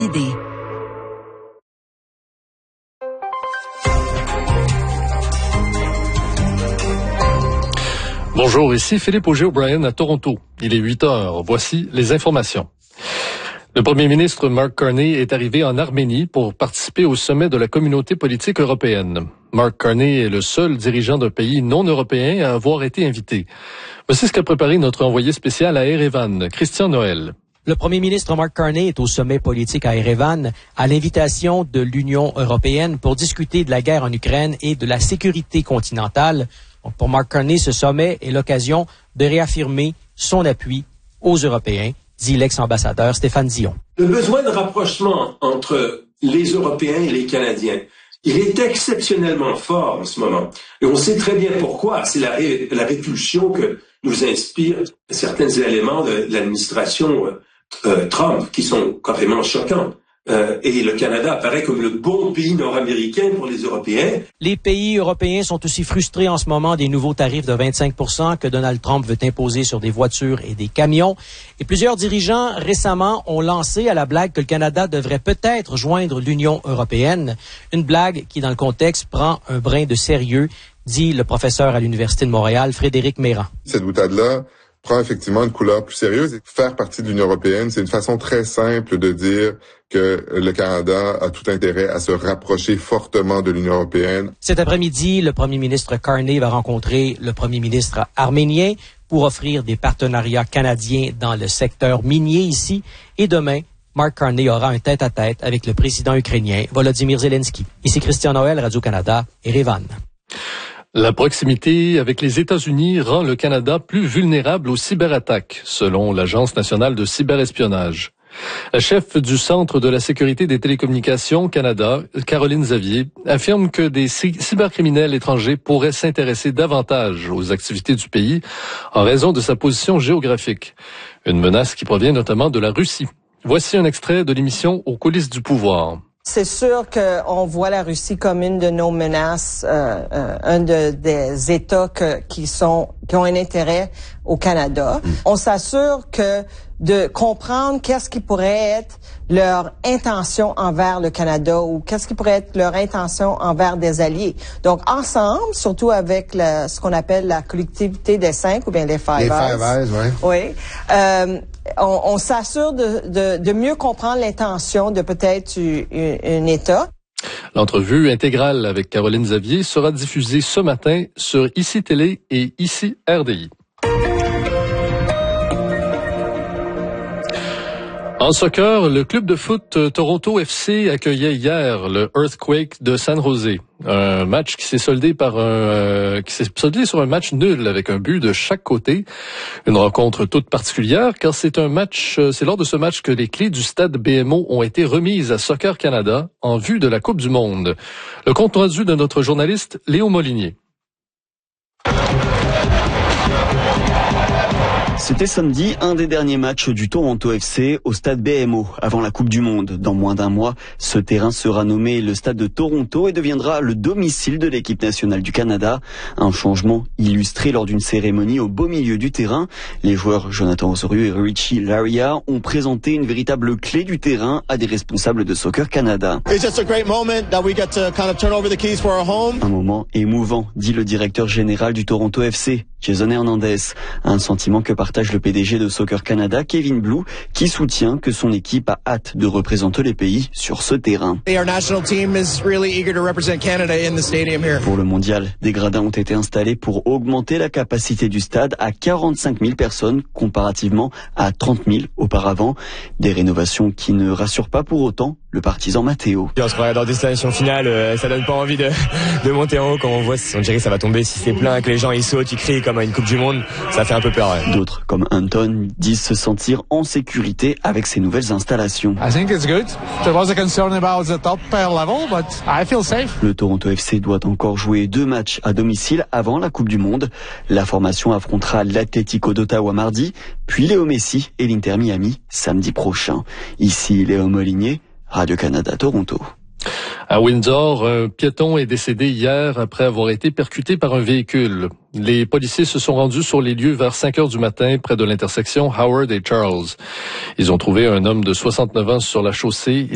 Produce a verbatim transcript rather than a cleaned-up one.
Idée. Bonjour, ici Philippe Auger-O'Brien à Toronto. Il est huit heures. Voici les informations. Le premier ministre Mark Carney est arrivé en Arménie pour participer au sommet de la communauté politique européenne. Mark Carney est le seul dirigeant d'un pays non européen à avoir été invité. Voici ce qu'a préparé notre envoyé spécial à Erevan, Christian Noël. Le premier ministre Mark Carney est au sommet politique à Erevan à l'invitation de l'Union européenne pour discuter de la guerre en Ukraine et de la sécurité continentale. Donc, pour Mark Carney, ce sommet est l'occasion de réaffirmer son appui aux Européens, dit l'ex-ambassadeur Stéphane Dion. Le besoin de rapprochement entre les Européens et les Canadiens, il est exceptionnellement fort en ce moment. Et on sait très bien pourquoi. C'est la, ré, la répulsion que nous inspirent certains éléments de l'administration euh, Trump qui sont carrément choquants. Euh, et le Canada apparaît comme le bon pays nord-américain pour les Européens. Les pays européens sont aussi frustrés en ce moment des nouveaux tarifs de vingt-cinq pour cent que Donald Trump veut imposer sur des voitures et des camions. Et plusieurs dirigeants récemment ont lancé à la blague que le Canada devrait peut-être joindre l'Union européenne. Une blague qui, dans le contexte, prend un brin de sérieux, dit le professeur à l'Université de Montréal, Frédéric Méran. Cette boutade-là prend effectivement une couleur plus sérieuse. Faire partie de l'Union européenne, c'est une façon très simple de dire que le Canada a tout intérêt à se rapprocher fortement de l'Union européenne. Cet après-midi, le premier ministre Carney va rencontrer le premier ministre arménien pour offrir des partenariats canadiens dans le secteur minier ici. Et demain, Mark Carney aura un tête-à-tête avec le président ukrainien Volodymyr Zelensky. Ici Christian Noël, Radio-Canada, Erevan. La proximité avec les États-Unis rend le Canada plus vulnérable aux cyberattaques, selon l'Agence nationale de cyberespionnage. La chef du Centre de la sécurité des télécommunications Canada, Caroline Xavier, affirme que des cybercriminels étrangers pourraient s'intéresser davantage aux activités du pays en raison de sa position géographique. Une menace qui provient notamment de la Russie. Voici un extrait de l'émission Aux coulisses du pouvoir. C'est sûr qu'on voit la Russie comme une de nos menaces, euh, euh, un de, des États que, qui sont qui ont un intérêt au Canada. On s'assure que de comprendre qu'est-ce qui pourrait être leur intention envers le Canada ou qu'est-ce qui pourrait être leur intention envers des alliés. Donc, ensemble, surtout avec la, ce qu'on appelle la collectivité des cinq ou bien les Five Eyes. Les Five Eyes, oui. Oui. Euh, on, on s'assure de, de, de mieux comprendre l'intention de peut-être un État. L'entrevue intégrale avec Caroline Xavier sera diffusée ce matin sur Ici Télé et Ici R D I. En soccer, le club de foot Toronto F C accueillait hier le Earthquake de San Jose. Un match qui s'est soldé par un, euh, qui s'est soldé sur un match nul avec un but de chaque côté. Une rencontre toute particulière car c'est un match, c'est lors de ce match que les clés du stade B M O ont été remises à Soccer Canada en vue de la Coupe du Monde. Le compte rendu de notre journaliste Léo Molinier. C'était samedi, un des derniers matchs du Toronto F C au stade B M O avant la Coupe du Monde. Dans moins d'un mois, ce terrain sera nommé le stade de Toronto et deviendra le domicile de l'équipe nationale du Canada. Un changement illustré lors d'une cérémonie au beau milieu du terrain. Les joueurs Jonathan Osorio et Richie Laryea ont présenté une véritable clé du terrain à des responsables de Soccer Canada. Un moment émouvant, dit le directeur général du Toronto F C, Jason Hernandez. Un sentiment que partage le P D G de Soccer Canada, Kevin Blue, qui soutient que son équipe a hâte de représenter les pays sur ce terrain. Pour le mondial, des gradins ont été installés pour augmenter la capacité du stade à quarante-cinq mille personnes comparativement à trente mille auparavant. Des rénovations qui ne rassurent pas pour autant le partisan Matteo. On se croirait dans des stations finales, euh, ça donne pas envie de, de monter en haut quand on voit, on dirait que ça va tomber. Si c'est plein, que les gens ils sautent, ils crient comme à une Coupe du Monde, ça fait un peu peur. Ouais. D'autres, comme Anton, disent se sentir en sécurité avec ces nouvelles installations. I think it's good. There was a concern about the top level, but I feel safe. Le Toronto F C doit encore jouer deux matchs à domicile avant la Coupe du Monde. La formation affrontera l'Atlético d'Ottawa mardi, puis Léo Messi et l'Inter Miami samedi prochain. Ici Léo Molinier, Radio-Canada, Toronto. À Windsor, un piéton est décédé hier après avoir été percuté par un véhicule. Les policiers se sont rendus sur les lieux vers cinq heures du matin près de l'intersection Howard et Charles. Ils ont trouvé un homme de soixante-neuf ans sur la chaussée.